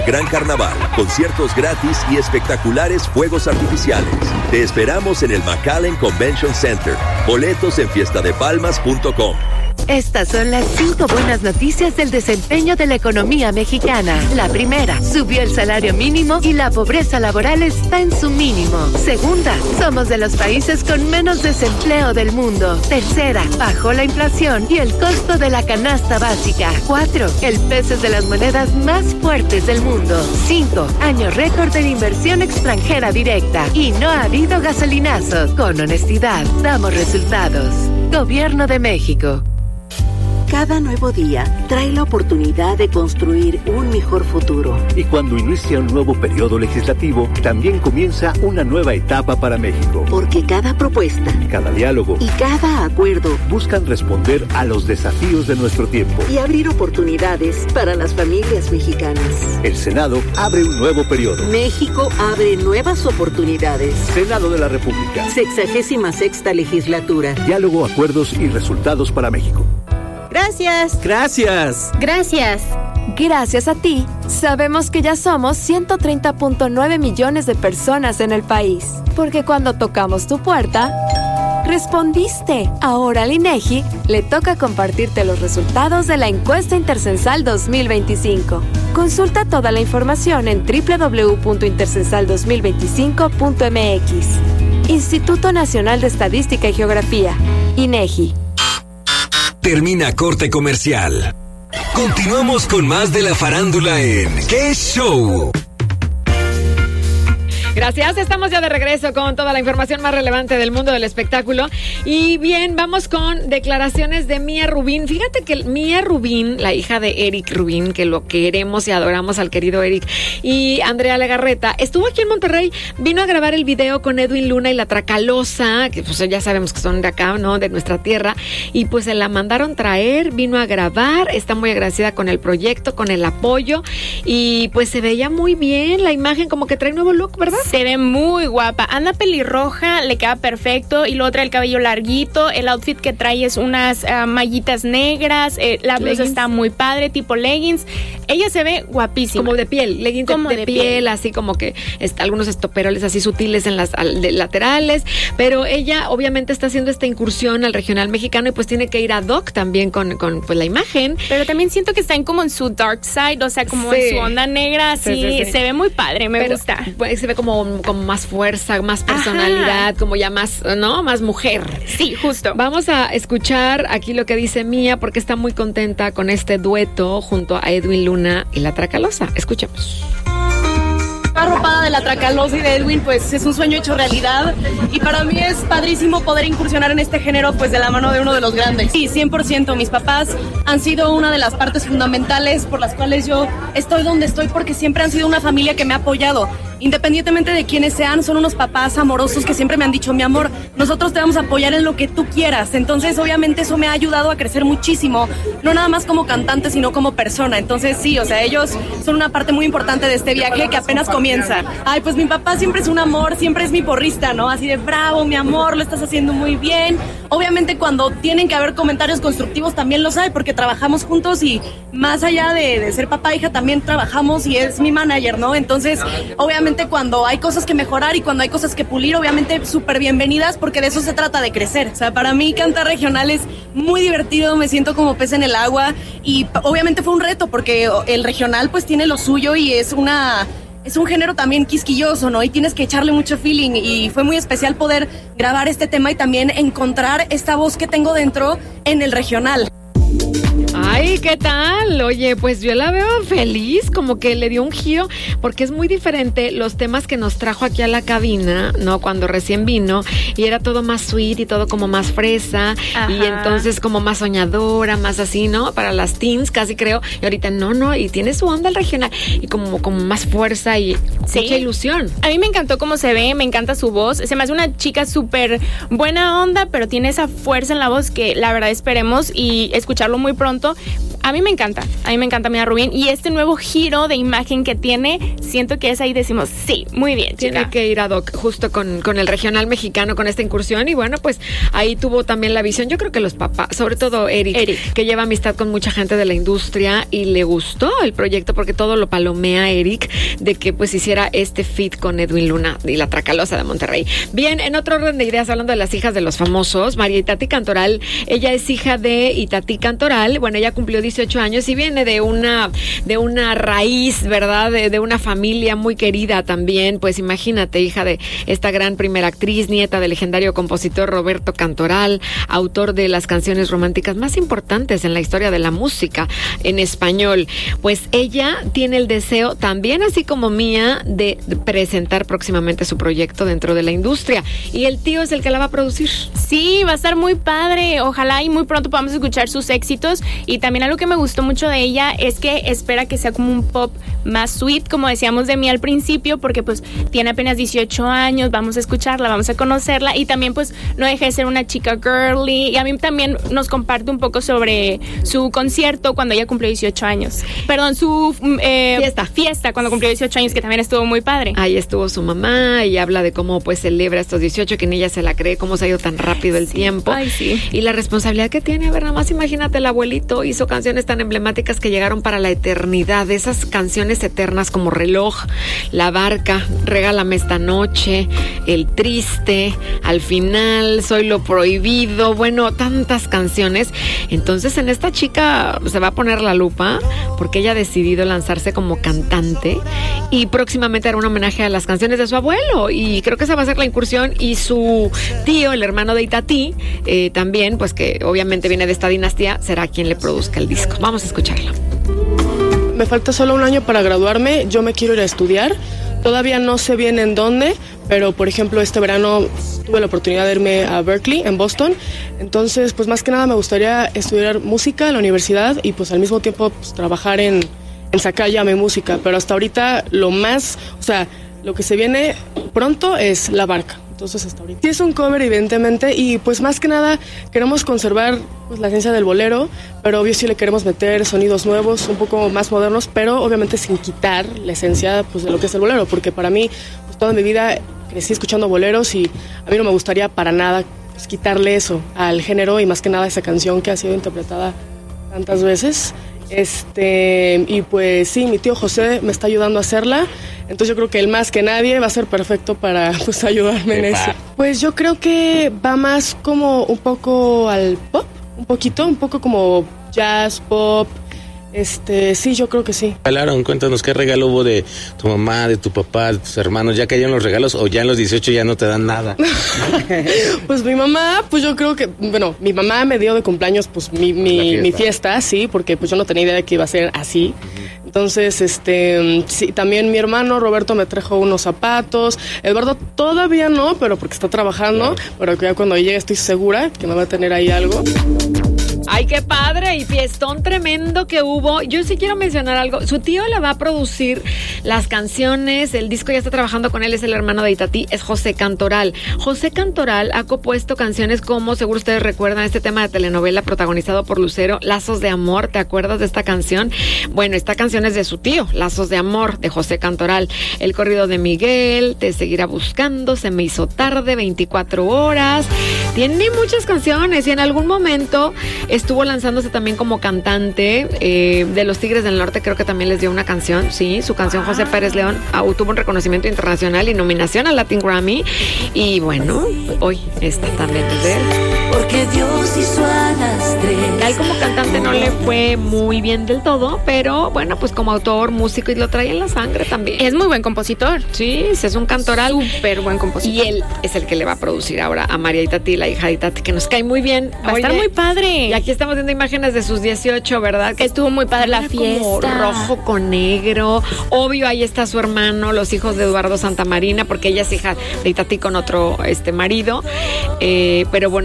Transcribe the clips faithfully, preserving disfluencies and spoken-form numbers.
Gran carnaval, conciertos gratis y espectaculares fuegos artificiales. Te esperamos en el McAllen Convention Center. Boletos en fiesta de palmas punto com. Estas son las cinco buenas noticias del desempeño de la economía mexicana. La primera, subió el salario mínimo y la pobreza laboral está en su mínimo. Segunda, somos de los países con menos desempleo del mundo. Tercera, bajó la inflación y el costo de la canasta básica. Cuatro, el peso es de las monedas más fuertes del mundo. Cinco, año récord de inversión extranjera directa. Y no ha habido gasolinazos. Con honestidad, damos resultados. Gobierno de México. Cada nuevo día trae la oportunidad de construir un mejor futuro. Y cuando inicia un nuevo periodo legislativo, también comienza una nueva etapa para México. Porque cada propuesta, cada diálogo y cada acuerdo buscan responder a los desafíos de nuestro tiempo y abrir oportunidades para las familias mexicanas. El Senado abre un nuevo periodo. México abre nuevas oportunidades. Senado de la República. Sexagésima sexta legislatura. Diálogo, acuerdos y resultados para México. Gracias. Gracias. Gracias. Gracias a ti, sabemos que ya somos ciento treinta punto nueve millones de personas en el país. Porque cuando tocamos tu puerta, respondiste. Ahora al INEGI le toca compartirte los resultados de la encuesta Intercensal dos mil veinticinco. Consulta toda la información en doble u doble u doble u punto intercensal dos mil veinticinco punto m x. Instituto Nacional de Estadística y Geografía, INEGI. Termina corte comercial. Continuamos con más de la farándula en ¿Qué Show? Gracias, estamos ya de regreso con toda la información más relevante del mundo del espectáculo. Y bien, vamos con declaraciones de Mía Rubín. Fíjate que Mía Rubín, la hija de Eric Rubín, que lo queremos y adoramos al querido Eric, y Andrea Legarreta, estuvo aquí en Monterrey, vino a grabar el video con Edwin Luna y La Tracalosa, que pues ya sabemos que son de acá, ¿no? De nuestra tierra, y pues se la mandaron traer, vino a grabar, está muy agradecida con el proyecto, con el apoyo, y pues se veía muy bien la imagen, como que trae nuevo look, ¿verdad? Se ve muy guapa, anda pelirroja, le queda perfecto y luego trae el cabello larguito, el outfit que trae es unas uh, mallitas negras, eh, la blusa leggings. Está muy padre, tipo leggings, ella se ve guapísima. Como de piel, leggings como de, de, de piel, piel, así como que está, algunos estoperoles así sutiles en las al, de, laterales, pero ella obviamente está haciendo esta incursión al regional mexicano y pues tiene que ir ad hoc también con, con pues la imagen. Pero también siento que está en como en su dark side, o sea, como sí. en su onda negra, así, sí, sí, sí. Se ve muy padre, me pero, gusta. Pues, se ve como como más fuerza, más personalidad, ajá, como ya más, ¿no? Más mujer. Sí, justo. Vamos a escuchar aquí lo que dice Mía, porque está muy contenta con este dueto junto a Edwin Luna y La Tracalosa. Escuchemos. Arropada de La Tracalosa y de Edwin, pues es un sueño hecho realidad y para mí es padrísimo poder incursionar en este género pues de la mano de uno de los grandes. Sí, cien por ciento, mis papás han sido una de las partes fundamentales por las cuales yo estoy donde estoy, porque siempre han sido una familia que me ha apoyado. Independientemente de quiénes sean, son unos papás amorosos que siempre me han dicho, mi amor, nosotros te vamos a apoyar en lo que tú quieras. Entonces, obviamente, eso me ha ayudado a crecer muchísimo, no nada más como cantante, sino como persona. Entonces, sí, o sea, ellos son una parte muy importante de este viaje que apenas comienza. Ay, pues mi papá siempre es un amor, siempre es mi porrista, ¿no? Así de, bravo, mi amor, lo estás haciendo muy bien. Obviamente, cuando tienen que haber comentarios constructivos, también los hay, porque trabajamos juntos y más allá de, de ser papá e hija, también trabajamos y es mi manager, ¿no? Entonces, obviamente, cuando hay cosas que mejorar y cuando hay cosas que pulir, obviamente súper bienvenidas, porque de eso se trata, de crecer. O sea, para mí cantar regional es muy divertido, me siento como pez en el agua y obviamente fue un reto porque el regional pues tiene lo suyo y es una... es un género también quisquilloso, ¿no? Y tienes que echarle mucho feeling y fue muy especial poder grabar este tema y también encontrar esta voz que tengo dentro en el regional. Ay, ¿qué tal? Oye, pues yo la veo feliz, como que le dio un giro, porque es muy diferente los temas que nos trajo aquí a la cabina, ¿no? Cuando recién vino, y era todo más sweet y todo como más fresa, ajá, y entonces como más soñadora, más así, ¿no? Para las teens, casi creo, y ahorita no, no, y tiene su onda el regional, y como, como más fuerza y sí, mucha ilusión. A mí me encantó cómo se ve, me encanta su voz, se me hace una chica súper buena onda, pero tiene esa fuerza en la voz que la verdad esperemos y escucharlo muy pronto. A mí me encanta, a mí me encanta Mía Rubín y este nuevo giro de imagen que tiene, siento que es ahí decimos, sí, muy bien, chica. Tiene que ir ad hoc justo con, con el regional mexicano, con esta incursión y bueno, pues ahí tuvo también la visión, yo creo que los papás, sobre todo Eric, Eric, que lleva amistad con mucha gente de la industria y le gustó el proyecto porque todo lo palomea Eric de que pues hiciera este feat con Edwin Luna y la Tracalosa de Monterrey. Bien, en otro orden de ideas, hablando de las hijas de los famosos, María Itatí Cantoral, ella es hija de Itatí Cantoral, bueno, ella cumplió dieciocho años y viene de una de una raíz, ¿verdad? De, de una familia muy querida también, pues imagínate, hija de esta gran primera actriz, nieta del legendario compositor Roberto Cantoral, autor de las canciones románticas más importantes en la historia de la música en español. Pues ella tiene el deseo, también así como Mía, de presentar próximamente su proyecto dentro de la industria y el tío es el que la va a producir. Sí, va a estar muy padre, ojalá y muy pronto podamos escuchar sus éxitos y también algo que me gustó mucho de ella es que espera que sea como un pop más sweet, como decíamos de Mía al principio, porque pues tiene apenas dieciocho años, vamos a escucharla, vamos a conocerla y también pues no deja de ser una chica girly y a mí también nos comparte un poco sobre su concierto cuando ella cumplió dieciocho años. Perdón, su eh, fiesta. fiesta cuando cumplió dieciocho años, que también estuvo muy padre. Ahí estuvo su mamá y habla de cómo pues celebra estos dieciocho, que en ella se la cree, cómo se ha ido tan rápido el sí. tiempo. Ay, sí. Y la responsabilidad que tiene, a ver, nada más imagínate, el abuelito hizo canciones tan emblemáticas que llegaron para la eternidad, esas canciones eternas como Reloj, La Barca, Regálame esta noche, El Triste, Al Final, Soy lo Prohibido, bueno, tantas canciones. Entonces en esta chica se va a poner la lupa porque ella ha decidido lanzarse como cantante y próximamente hará un homenaje a las canciones de su abuelo y creo que esa va a ser la incursión y su tío, el hermano de Itatí, eh, también, pues que obviamente viene de esta dinastía, será quien le produzca el disco. Vamos a escucharlo. Me falta solo un año para graduarme, yo me quiero ir a estudiar, todavía no sé bien en dónde, pero por ejemplo este verano tuve la oportunidad de irme a Berkeley, en Boston, entonces pues más que nada me gustaría estudiar música en la universidad y pues al mismo tiempo pues, trabajar en, en sacar ya mi música, pero hasta ahorita lo más, o sea, lo que se viene pronto es La Barca. Entonces hasta ahorita. Sí es un cover evidentemente y pues más que nada queremos conservar pues, la esencia del bolero, pero obvio sí le queremos meter sonidos nuevos, un poco más modernos, pero obviamente sin quitar la esencia pues, de lo que es el bolero, porque para mí pues, toda mi vida crecí escuchando boleros y a mí no me gustaría para nada pues, quitarle eso al género y más que nada esa canción que ha sido interpretada tantas veces. Este, y pues sí, mi tío José me está ayudando a hacerla, entonces yo creo que él más que nadie va a ser perfecto para pues ayudarme en eso. Pues yo creo que va más como un poco al pop, un poquito, un poco como jazz, pop. Este, sí, yo creo que sí. Hablaron, cuéntanos qué regalo hubo de tu mamá, de tu papá, de tus hermanos, ya cayeron los regalos o ya en los dieciocho ya no te dan nada. Pues mi mamá, pues yo creo que, bueno, mi mamá me dio de cumpleaños pues mi, mi, fiesta. mi fiesta, sí, porque pues yo no tenía idea de que iba a ser así. Uh-huh. Entonces, este, sí, también mi hermano Roberto me trajo unos zapatos. Eduardo todavía no, pero porque está trabajando, claro. Pero que ya cuando llegue estoy segura que me va a tener ahí algo. Ay, qué padre y fiestón tremendo que hubo. Yo sí quiero mencionar algo. Su tío le va a producir las canciones, el disco ya está trabajando con él, es el hermano de Itatí, es José Cantoral. José Cantoral ha compuesto canciones como, seguro ustedes recuerdan, este tema de telenovela protagonizado por Lucero, Lazos de Amor. ¿Te acuerdas de esta canción? Bueno, esta canción es de su tío, Lazos de Amor, de José Cantoral. El corrido de Miguel, Te seguirá buscando, Se me hizo tarde, veinticuatro horas. Tiene muchas canciones y en algún momento estuvo lanzándose también como cantante eh, de Los Tigres del Norte, creo que también les dio una canción, sí, su canción José Pérez León uh, tuvo un reconocimiento internacional y nominación al Latin Grammy y bueno, hoy esta también es de él. Porque Dios hizo a las tres. A él como cantante no le fue muy bien del todo, pero bueno, pues como autor, músico y lo trae en la sangre también. Es muy buen compositor. Sí, es un cantoral. Súper buen compositor. Y él es el que le va a producir ahora a María Itatí, la hija de Itatí, que nos cae muy bien. Va a estar muy padre. Y aquí estamos viendo imágenes de sus dieciocho, ¿verdad? Que estuvo muy padre la fiesta. Como rojo con negro. Obvio, ahí está su hermano, los hijos de Eduardo Santamarina, porque ella es hija de Itatí con otro este marido. Eh, pero bueno, ahí la vemos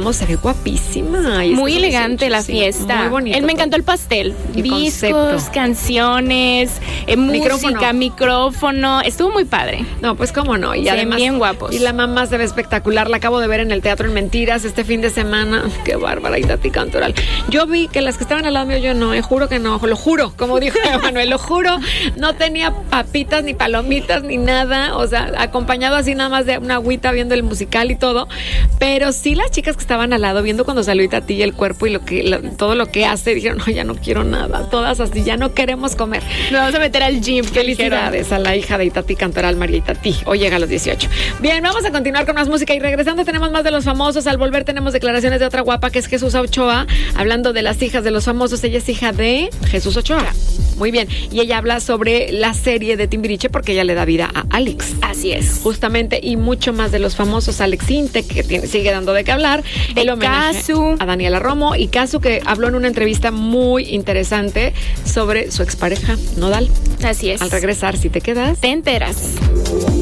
vimos, se ve guapísima. Y muy es elegante la sí, fiesta. Muy bonito. Él me encantó el pastel. Y discos, concepto. canciones, eh, Micrófono. música, micrófono. Estuvo muy padre. No, pues cómo no. Y Se ven además, bien guapos. Y la mamá se ve espectacular. La acabo de ver en el Teatro en Mentiras este fin de semana. Qué bárbara, y Tati Cantoral. Yo vi que las que estaban al lado mío, yo no, eh, juro que no, lo juro, como dijo Manuel, lo juro, no tenía papitas, ni palomitas, ni nada. O sea, acompañado así nada más de una agüita viendo el musical y todo. Pero sí las chicas que estaban al lado, viendo cuando salió Itatí el cuerpo y lo que lo, todo lo que hace, dijeron, no, ya no quiero nada. Todas así, ya no queremos comer. Nos vamos a meter al gym. Felicidades a la hija de Itatí Cantoral, María Itatí. Hoy llega a los dieciocho. Bien, vamos a continuar con más música y regresando tenemos más de los famosos. Al volver tenemos declaraciones de otra guapa que es Jesús Ochoa, hablando de las hijas de los famosos. Ella es hija de Jesús Ochoa. Muy bien. Y ella habla sobre la serie de Timbiriche porque ella le da vida a Alex. Así es. Justamente, y mucho más de los famosos. Alex Intec, que tiene, sigue dando de qué hablar. De el homenaje Casu. a Daniela Romo. Y Casu, que habló en una entrevista muy interesante sobre su expareja, Nodal. Así es. Al regresar, si te quedas, te enteras.